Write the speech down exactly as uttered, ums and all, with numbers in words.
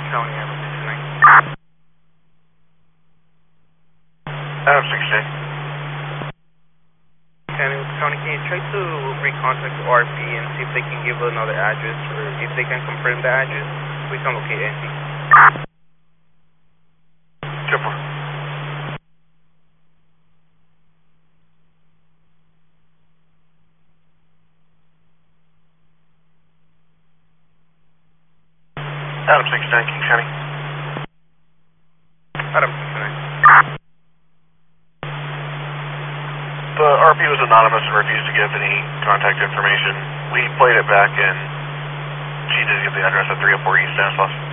County, Adam sixty-nine. Adam sixty-nine. County, County, can you try to recontact R P and see if they can give another address, or if they can confirm the address, we can locate N T. ten four. Adam sixty-nine, King County. Adam sixty-nine. The R P was anonymous and refused to give any contact information. We played it back and she did give the address at three oh four East Stanislaus.